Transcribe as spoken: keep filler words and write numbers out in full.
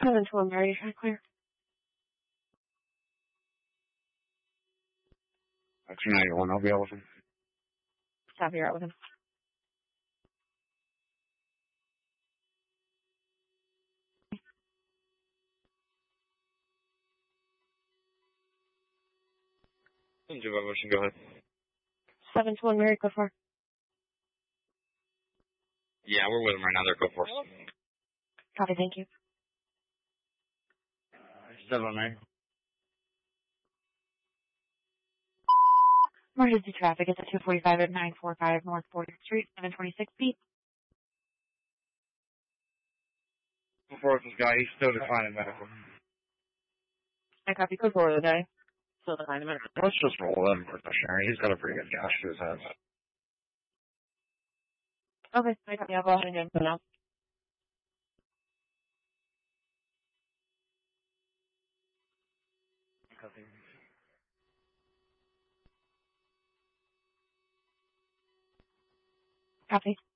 seven to one, Mary, trying to clear. two ninety-one, I'll be out with him. Copy, you're out with him. Go ahead. seven to one, Mary, go for. Yeah, we're with him right now. They're go for us. Copy, thank you. seven, Mary. Emergency traffic is at two forty-five at nine forty-five North fourtieth Street, seven twenty-six feet. Before this guy, he's still declining medical. I copy, code for the guy. Still declining medical. Let's just roll him for Sherry. He's got a pretty good gash to his head. Okay, I copy, I'll go ahead and get him now. Copy. Copy.